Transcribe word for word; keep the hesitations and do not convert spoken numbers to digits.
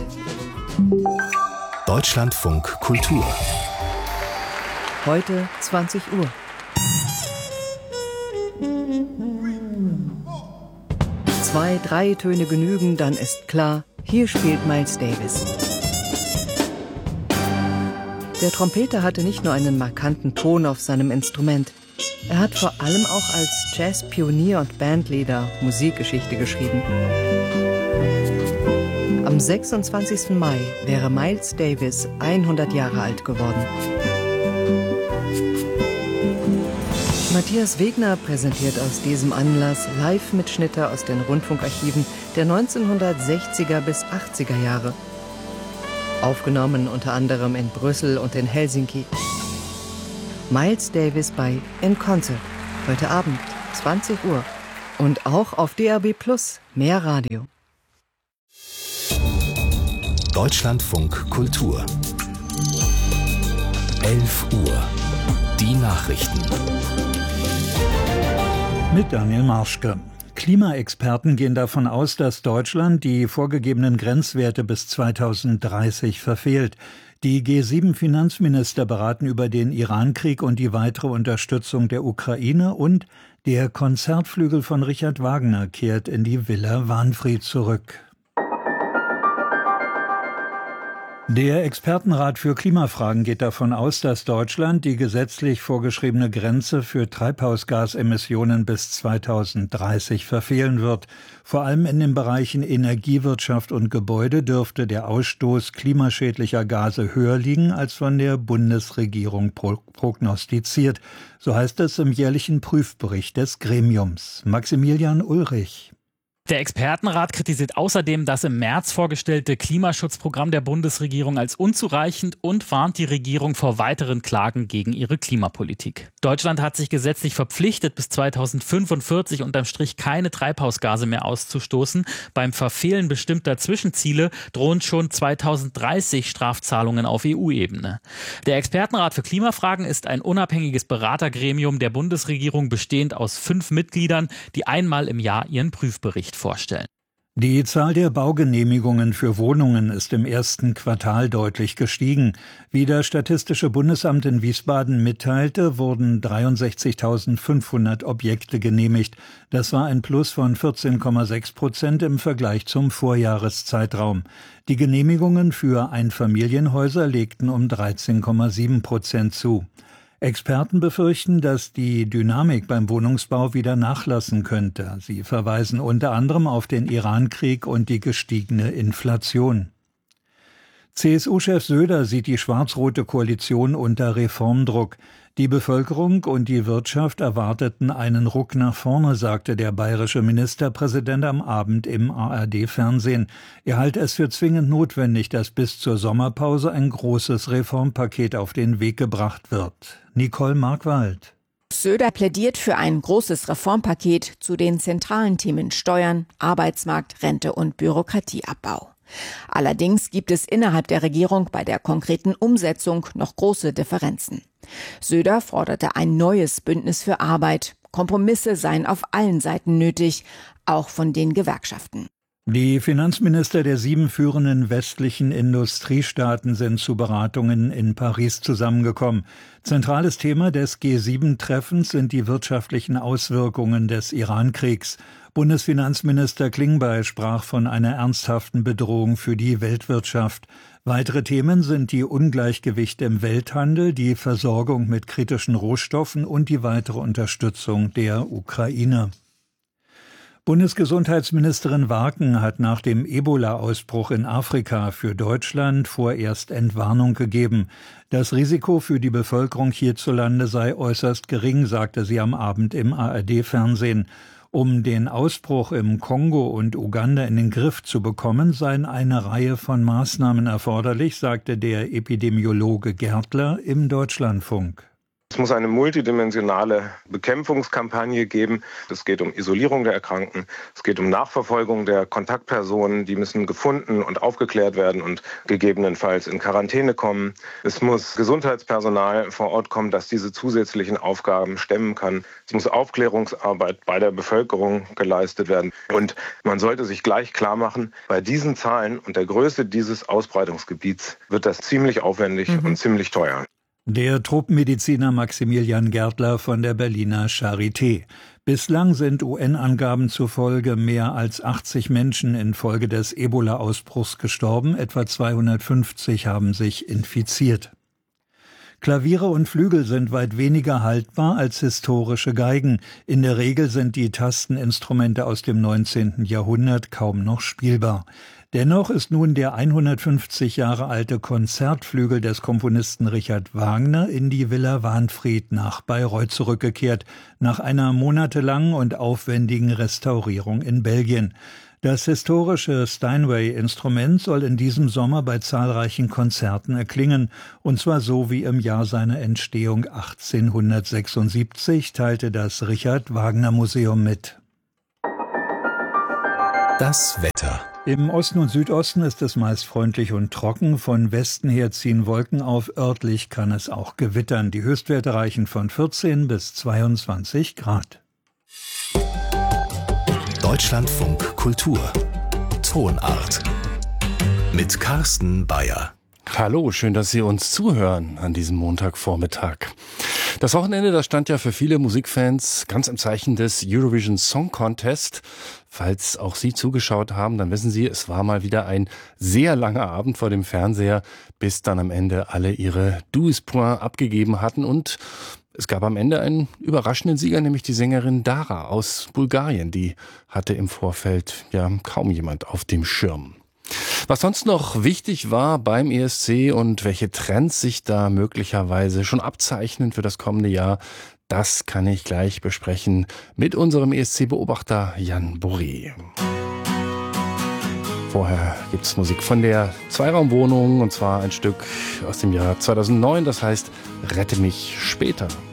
Deutschlandfunk Kultur. Heute zwanzig Uhr. Zwei, drei Töne genügen, dann ist klar, hier spielt Miles Davis. Der Trompeter hatte nicht nur einen markanten Ton auf seinem Instrument. Er hat vor allem auch als Jazz-Pionier und Bandleader Musikgeschichte geschrieben. Am sechsundzwanzigsten Mai wäre Miles Davis hundert Jahre alt geworden. Matthias Wegner präsentiert aus diesem Anlass Live-Mitschnitte aus den Rundfunkarchiven der neunzehnhundertsechziger bis achtziger Jahre. Aufgenommen unter anderem in Brüssel und in Helsinki. Miles Davis bei In Concert, heute Abend, zwanzig Uhr. Und auch auf D A B Plus, mehr Radio. Deutschlandfunk Kultur. elf Uhr. Die Nachrichten. Mit Daniel Marschke. Klimaexperten gehen davon aus, dass Deutschland die vorgegebenen Grenzwerte bis zweitausenddreißig verfehlt. Die G sieben Finanzminister beraten über den Irankrieg und die weitere Unterstützung der Ukraine, und der Konzertflügel von Richard Wagner kehrt in die Villa Wahnfried zurück. Der Expertenrat für Klimafragen geht davon aus, dass Deutschland die gesetzlich vorgeschriebene Grenze für Treibhausgasemissionen bis zweitausenddreißig verfehlen wird. Vor allem in den Bereichen Energiewirtschaft und Gebäude dürfte der Ausstoß klimaschädlicher Gase höher liegen als von der Bundesregierung prognostiziert. So heißt es im jährlichen Prüfbericht des Gremiums. Maximilian Ulrich. Der Expertenrat kritisiert außerdem das im März vorgestellte Klimaschutzprogramm der Bundesregierung als unzureichend und warnt die Regierung vor weiteren Klagen gegen ihre Klimapolitik. Deutschland hat sich gesetzlich verpflichtet, bis zweitausendfünfundvierzig unterm Strich keine Treibhausgase mehr auszustoßen. Beim Verfehlen bestimmter Zwischenziele drohen schon zweitausenddreißig Strafzahlungen auf E U-Ebene. Der Expertenrat für Klimafragen ist ein unabhängiges Beratergremium der Bundesregierung, bestehend aus fünf Mitgliedern, die einmal im Jahr ihren Prüfbericht vorstellen. Die Zahl der Baugenehmigungen für Wohnungen ist im ersten Quartal deutlich gestiegen. Wie das Statistische Bundesamt in Wiesbaden mitteilte, wurden dreiundsechzigtausendfünfhundert Objekte genehmigt. Das war ein Plus von vierzehn Komma sechs Prozent im Vergleich zum Vorjahreszeitraum. Die Genehmigungen für Einfamilienhäuser legten um dreizehn Komma sieben Prozent zu. Experten befürchten, dass die Dynamik beim Wohnungsbau wieder nachlassen könnte. Sie verweisen unter anderem auf den Irankrieg und die gestiegene Inflation. C S U-Chef Söder sieht die schwarz-rote Koalition unter Reformdruck. Die Bevölkerung und die Wirtschaft erwarteten einen Ruck nach vorne, sagte der bayerische Ministerpräsident am Abend im A R D-Fernsehen. Er halte es für zwingend notwendig, dass bis zur Sommerpause ein großes Reformpaket auf den Weg gebracht wird. Nicole Markwald. Söder plädiert für ein großes Reformpaket zu den zentralen Themen Steuern, Arbeitsmarkt, Rente und Bürokratieabbau. Allerdings gibt es innerhalb der Regierung bei der konkreten Umsetzung noch große Differenzen. Söder forderte ein neues Bündnis für Arbeit. Kompromisse seien auf allen Seiten nötig, auch von den Gewerkschaften. Die Finanzminister der sieben führenden westlichen Industriestaaten sind zu Beratungen in Paris zusammengekommen. Zentrales Thema des G sieben Treffens sind die wirtschaftlichen Auswirkungen des Irankriegs. Bundesfinanzminister Klingbeil sprach von einer ernsthaften Bedrohung für die Weltwirtschaft. Weitere Themen sind die Ungleichgewichte im Welthandel, die Versorgung mit kritischen Rohstoffen und die weitere Unterstützung der Ukraine. Bundesgesundheitsministerin Warken hat nach dem Ebola-Ausbruch in Afrika für Deutschland vorerst Entwarnung gegeben. Das Risiko für die Bevölkerung hierzulande sei äußerst gering, sagte sie am Abend im A R D-Fernsehen. Um den Ausbruch im Kongo und Uganda in den Griff zu bekommen, seien eine Reihe von Maßnahmen erforderlich, sagte der Epidemiologe Gärtler im Deutschlandfunk. Es muss eine multidimensionale Bekämpfungskampagne geben. Es geht um Isolierung der Erkrankten. Es geht um Nachverfolgung der Kontaktpersonen. Die müssen gefunden und aufgeklärt werden und gegebenenfalls in Quarantäne kommen. Es muss Gesundheitspersonal vor Ort kommen, das diese zusätzlichen Aufgaben stemmen kann. Es muss Aufklärungsarbeit bei der Bevölkerung geleistet werden. Und man sollte sich gleich klar machen, bei diesen Zahlen und der Größe dieses Ausbreitungsgebiets wird das ziemlich aufwendig mhm. und ziemlich teuer. Der Tropenmediziner Maximilian Gärtler von der Berliner Charité. Bislang sind U N-Angaben zufolge mehr als achtzig Menschen infolge des Ebola-Ausbruchs gestorben, etwa zweihundertfünfzig haben sich infiziert. Klaviere und Flügel sind weit weniger haltbar als historische Geigen. In der Regel sind die Tasteninstrumente aus dem neunzehnten Jahrhundert kaum noch spielbar. Dennoch ist nun der hundertfünfzig Jahre alte Konzertflügel des Komponisten Richard Wagner in die Villa Wahnfried nach Bayreuth zurückgekehrt, nach einer monatelangen und aufwendigen Restaurierung in Belgien. Das historische Steinway-Instrument soll in diesem Sommer bei zahlreichen Konzerten erklingen, und zwar so wie im Jahr seiner Entstehung achtzehnhundertsechsundsiebzig, teilte das Richard Wagner Museum mit. Das Wetter. Im Osten und Südosten ist es meist freundlich und trocken. Von Westen her ziehen Wolken auf. Örtlich kann es auch gewittern. Die Höchstwerte reichen von vierzehn bis zweiundzwanzig Grad. Deutschlandfunk Kultur. Tonart. Mit Carsten Bayer. Hallo, schön, dass Sie uns zuhören an diesem Montagvormittag. Das Wochenende, das stand ja für viele Musikfans ganz im Zeichen des Eurovision Song Contest. Falls auch Sie zugeschaut haben, dann wissen Sie, es war mal wieder ein sehr langer Abend vor dem Fernseher, bis dann am Ende alle ihre douze points abgegeben hatten. Und es gab am Ende einen überraschenden Sieger, nämlich die Sängerin Dara aus Bulgarien. Die hatte im Vorfeld ja kaum jemand auf dem Schirm. Was sonst noch wichtig war beim E S C und welche Trends sich da möglicherweise schon abzeichnen für das kommende Jahr, das kann ich gleich besprechen mit unserem E S C-Beobachter Jan Boré. Vorher gibt es Musik von der Zweiraumwohnung, und zwar ein Stück aus dem Jahr zweitausendneun, das heißt Rette mich später.